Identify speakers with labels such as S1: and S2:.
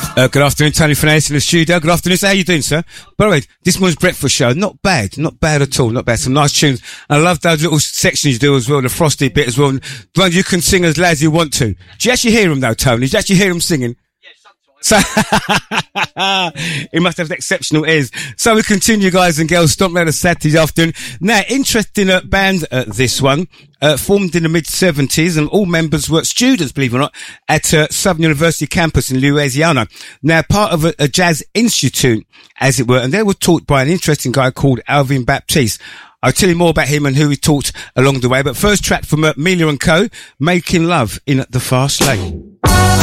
S1: Good afternoon, Tony Fernandez in the studio. Good afternoon, sir. How you doing, sir? By the way, this morning's breakfast show, not bad at all, not bad. Some nice tunes. I love those little sections you do as well, the frosty bit as well. The ones you can sing as loud as you want to. Do you actually hear them though, Tony? Do you actually hear them singing? So, he must have exceptional ears. So we continue, guys and girls, Stomp Round a Saturday afternoon. Now, interesting band, this one, formed in the mid-70s, and all members were students, believe it or not, at Southern University campus in Louisiana. Now, part of a jazz institute, as it were, and they were taught by an interesting guy called Alvin Baptiste. I'll tell you more about him and who he taught along the way. But first track from Miller & Co., Making Love in the Fast Lane.